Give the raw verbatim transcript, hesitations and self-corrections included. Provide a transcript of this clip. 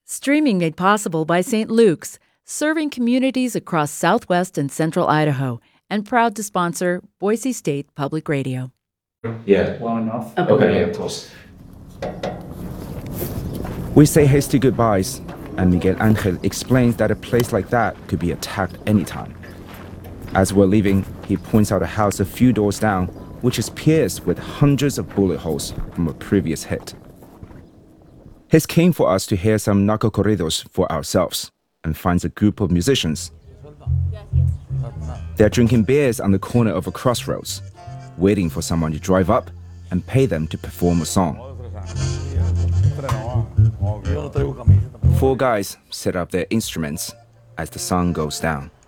Streaming made possible by Saint Luke's, serving communities across southwest and central Idaho, and proud to sponsor Boise State Public Radio. Yeah. Well enough? Okay, yeah, of course. We say hasty goodbyes, and Miguel Angel explains that a place like that could be attacked anytime. As we're leaving, he points out a house a few doors down, which is pierced with hundreds of bullet holes from a previous hit. He's keen for us to hear some narco corridos for ourselves, and finds a group of musicians. They're drinking beers on the corner of a crossroads, waiting for someone to drive up and pay them to perform a song. Four guys set up their instruments as the sun goes down.